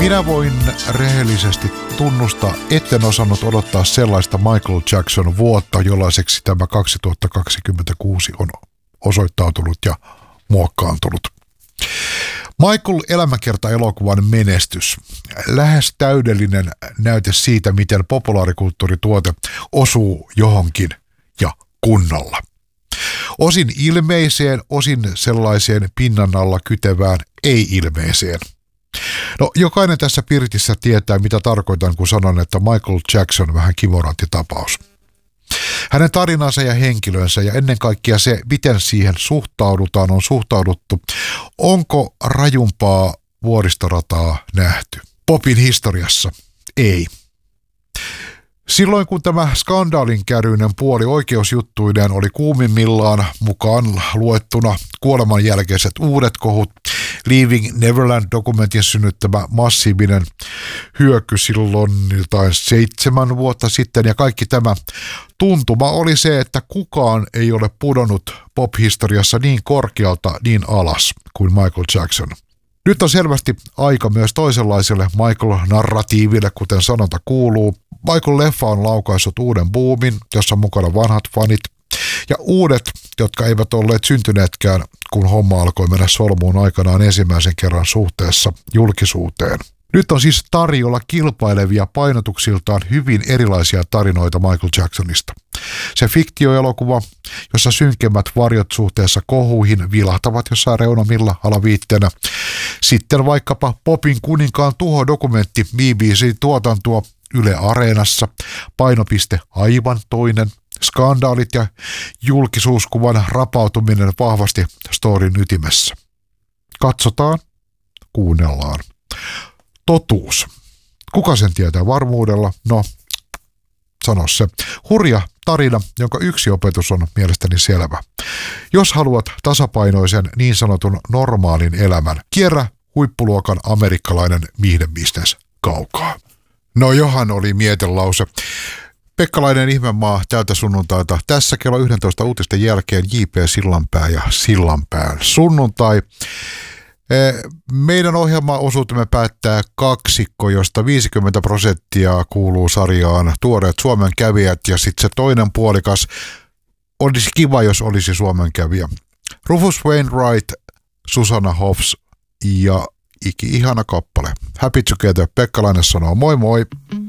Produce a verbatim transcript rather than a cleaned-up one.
Minä voin rehellisesti tunnustaa, etten osannut odottaa sellaista Michael Jackson vuotta, jollaiseksi tämä kaksituhattakaksikymmentäkuusi on osoittautunut ja muokkaantunut. Michael elämänkerta-elokuvan menestys. Lähes täydellinen näyte siitä, miten populaarikulttuurituote osuu johonkin ja kunnolla. Osin ilmeiseen, osin sellaiseen pinnan alla kytevään ei-ilmeiseen. No, jokainen tässä pirtissä tietää, mitä tarkoitan, kun sanon, että Michael Jackson vähän kimorantti tapaus. Hänen tarinansa ja henkilönsä ja ennen kaikkea se, miten siihen suhtaudutaan, on suhtauduttu. Onko rajumpaa vuoristorataa nähty? Popin historiassa? Ei. Silloin kun tämä skandaalinkäryinen puoli oikeusjuttuineen oli kuumimmillaan, mukaan luettuna kuoleman jälkeiset uudet kohut, Leaving Neverland-dokumentin synnyttämä massiivinen hyöky silloin jotain seitsemän vuotta sitten, ja kaikki tämä tuntuma oli se, että kukaan ei ole pudonnut pop-historiassa niin korkealta niin alas kuin Michael Jackson. Nyt on selvästi aika myös toisenlaiselle Michael-narratiiville, kuten sanonta kuuluu. Michael-leffa on laukaissut uuden boomin, jossa on mukana vanhat fanit ja uudet, jotka eivät olleet syntyneetkään, kun homma alkoi mennä solmuun aikanaan ensimmäisen kerran suhteessa julkisuuteen. Nyt on siis tarjolla kilpailevia painotuksiltaan hyvin erilaisia tarinoita Michael Jacksonista. Se fiktioelokuva, jossa synkemmät varjot suhteessa kohuihin vilahtavat jossain reunamilla alaviitteenä. Sitten vaikkapa Popin kuninkaan tuho-dokumentti B B C-tuotantoa Yle Areenassa, painopiste aivan toinen, skandaalit ja julkisuuskuvan rapautuminen vahvasti storin ytimessä. Katsotaan, kuunnellaan. Totuus. Kuka sen tietää varmuudella? No, sano se. Hurja tarina, jonka yksi opetus on mielestäni selvä. Jos haluat tasapainoisen niin sanotun normaalin elämän, kierrä huippuluokan amerikkalainen viihdebisnes kaukaa. No johan oli mietelause. Pekkalainen ihmemaa tältä sunnuntaita. Tässä kello yksitoista uutisten jälkeen J P Sillanpää ja Sillanpään sunnuntai. Meidän ohjelmaosuutemme päättää kaksikko, josta viisikymmentä prosenttia kuuluu sarjaan tuoreet Suomen kävijät ja sitten se toinen puolikas olisi kiva, jos olisi Suomen kävijä. Rufus Wainwright, Susanna Hoffs ja iki ihana kappale. Happy Together. Pekkalainen sanoo moi moi.